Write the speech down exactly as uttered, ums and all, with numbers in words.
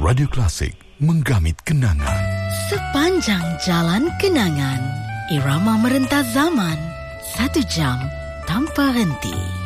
Radio Klasik, menggamit kenangan. Sepanjang jalan kenangan, irama merentas zaman, satu jam tanpa henti.